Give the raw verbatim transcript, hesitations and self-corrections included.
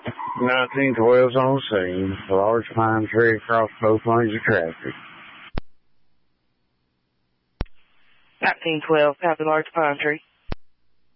nineteen twelve's on the scene. A large pine tree across both lanes of traffic. nineteen twelve, copy large pine tree.